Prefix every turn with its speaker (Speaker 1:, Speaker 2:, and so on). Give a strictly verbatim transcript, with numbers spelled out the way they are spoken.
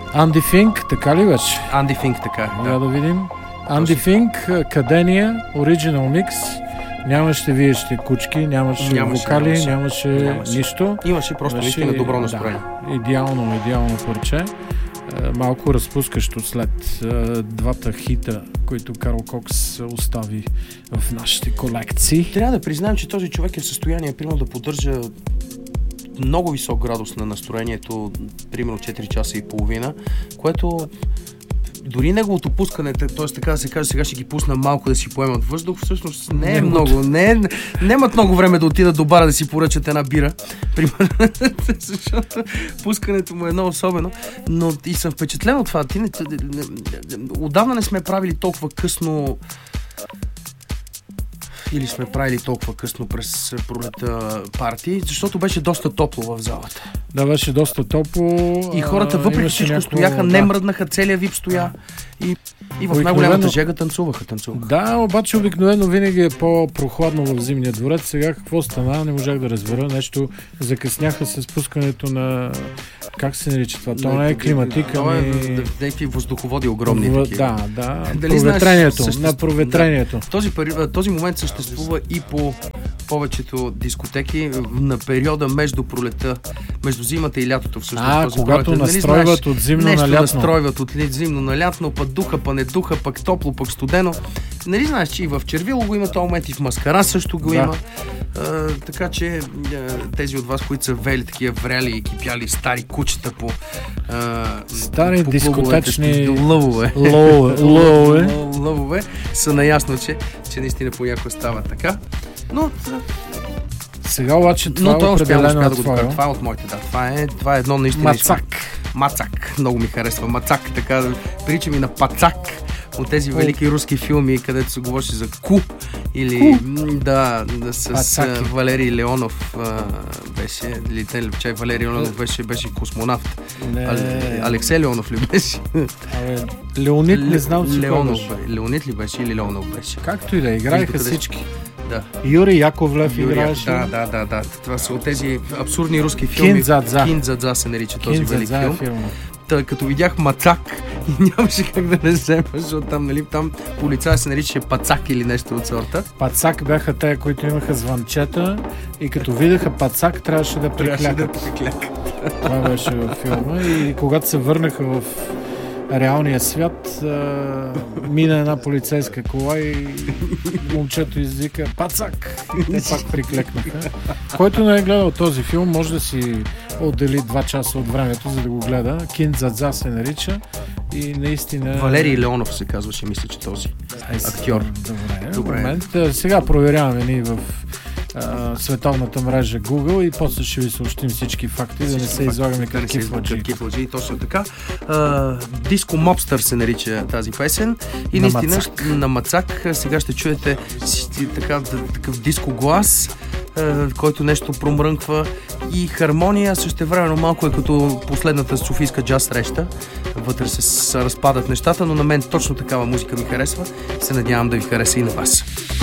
Speaker 1: Анди Финк, така ли беше?
Speaker 2: Анди Финк, така.
Speaker 1: Да,
Speaker 2: Да,
Speaker 1: да видим. Анди Финк, Кадения, Original Mix. Нямаше виещи кучки, нямаше,
Speaker 2: Нямаше,
Speaker 1: вокали,
Speaker 2: нямаше.
Speaker 1: нямаше,
Speaker 2: Нямаше.
Speaker 1: нищо.
Speaker 2: Имаше просто
Speaker 1: Имаше,
Speaker 2: наистина добро настроение.
Speaker 1: Да, идеално, идеално парче. Е, Малко разпускащо след е, двата хита, които Карл Кокс остави в нашите колекции.
Speaker 2: Трябва да признаем, че този човек е в състояние, примерно, да поддържа много висок градус на настроението, примерно четири часа и половина, което дори неговото пускане, т.е. така да се каже, сега ще ги пусна малко да си поемат въздух, всъщност не е много, не е, нямат много време да отидат до бара да си поръчат една бира, примерно, защото пускането му е много особено, но и съм впечатлен от това. Ти не, отдавна не сме правили толкова късно или сме правили толкова късно през пролета партии, защото беше доста топло в залата.
Speaker 1: Да, беше доста топло.
Speaker 2: И хората въпреки всичко някакво... стояха, не мръднаха, целият вип стоя и, и в най-голямата жега танцуваха, танцуваха.
Speaker 1: Да, обаче обикновено винаги е по-прохладно в Зимния дворец. Сега какво стана? Не можах да разбера. Нещо закъсняха с пускането на... Как се нарича това? То не е климатика,
Speaker 2: Това е
Speaker 1: ами...
Speaker 2: някакви въздуховоди огромни
Speaker 1: В...
Speaker 2: такива.
Speaker 1: Да, да.
Speaker 2: Дали
Speaker 1: Проветрението.
Speaker 2: знаеш, съществ...
Speaker 1: На проветрението.
Speaker 2: Да. Този, този момент съществува и по повечето дискотеки на периода между пролета, между зимата и лятото всъщност.
Speaker 1: А,
Speaker 2: този
Speaker 1: когато
Speaker 2: пролета.
Speaker 1: настройват
Speaker 2: нали,
Speaker 1: от зимно
Speaker 2: нещо
Speaker 1: на лятно.
Speaker 2: настройват от зимно на лятно, пък духа, пък не духа, пък топло, пък студено. Нали знаеш, че и в Червило го има този момент, и в Маскара също го
Speaker 1: да.
Speaker 2: има. А, така че тези от вас, които са вели такива врели и кипяли стари кучета по а,
Speaker 1: стари
Speaker 2: по
Speaker 1: дискотечни
Speaker 2: лъвове.
Speaker 1: Лъвове. Лъвове.
Speaker 2: Лъвове са наясно, че, че наистина понякога става така. Но
Speaker 1: сега обаче това
Speaker 2: но
Speaker 1: е
Speaker 2: той
Speaker 1: определено
Speaker 2: успя, успя да
Speaker 1: от
Speaker 2: го
Speaker 1: твоя.
Speaker 2: докара. Това е от моите, да. Това е, това е едно наистина...
Speaker 1: Мацак.
Speaker 2: Мацак. Много ми харесва. Мацак, така, прилича ми на Пацак от тези велики руски филми, където се говореше за Ку или м, да, да с
Speaker 1: Пацаки.
Speaker 2: Валерий Леонов а, беше, или те, че Валерий Леонов беше, беше космонавт.
Speaker 1: Не.
Speaker 2: А, Алексей Леонов ли беше?
Speaker 1: Абе, Леонид не знам, че
Speaker 2: Леонов,
Speaker 1: кой беше.
Speaker 2: Леонид ли беше или Леонов беше?
Speaker 1: Както и да, играеха
Speaker 2: Къде?
Speaker 1: всички.
Speaker 2: Да.
Speaker 1: Юрий Яковлев
Speaker 2: Юрия,
Speaker 1: играеше.
Speaker 2: да, да, да, да. Това са от тези абсурдни руски филми.
Speaker 1: Киндзадза.
Speaker 2: Киндзадза се нарича този велик
Speaker 1: Киндзадза е
Speaker 2: филм.
Speaker 1: филма.
Speaker 2: Та, като видях Мацак, нямаше как да не взема, защото там, нали, там полицай се наричаше Пацак или нещо от сорта.
Speaker 1: Пацак бяха те, които имаха звънчета и като видяха Пацак, трябваше да
Speaker 2: Трябваше да
Speaker 1: приклякат.
Speaker 2: приклякат.
Speaker 1: Това беше във филма и когато се върнаха в реалния свят, а, мина една полицейска кола и момчето извика Пацак! И те пак приклекнаха. Който не е гледал този филм, може да си отдели два часа от времето, за да го гледа. Киндзадза се нарича и наистина...
Speaker 2: Валерий Леонов се казваше, мисля, че този актьор.
Speaker 1: Добре,
Speaker 2: Добре.
Speaker 1: момент. А, сега проверяваме ние в а, световната мрежа Google и после ще ви съобщим всички факти, да не се излагаме
Speaker 2: Да не се
Speaker 1: какви
Speaker 2: излагаме
Speaker 1: фладжи.
Speaker 2: какви фладжи, точно така. Диско Мобстър се нарича тази песен и
Speaker 1: На
Speaker 2: наистина
Speaker 1: Мацак.
Speaker 2: на Мацак сега ще чуете си, така, такъв диско глас, а, който нещо промрънква и хармония, същевременно малко е като последната софийска джаз среща. Вътре се, се разпадат нещата, но на мен точно такава музика ми харесва. Се надявам да ви хареса и на вас.